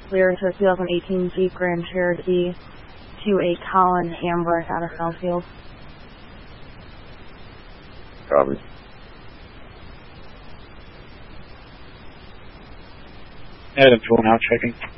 clear to 2018 Jeep Grand Cherokee to a Colin Ambrose out of Southfield. Copy. Adam 2 now checking.